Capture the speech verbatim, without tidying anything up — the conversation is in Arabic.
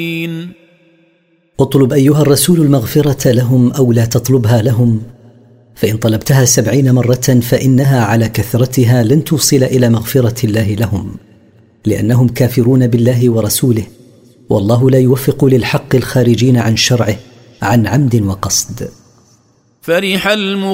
اطلب أيها الرسول المغفرة لهم أو لا تطلبها لهم، فإن طلبتها سبعين مرة فإنها على كثرتها لن توصل إلى مغفرة الله لهم، لأنهم كافرون بالله ورسوله، والله لا يوفق للحق الخارجين عن شرعه عن عمد وقصد. فرح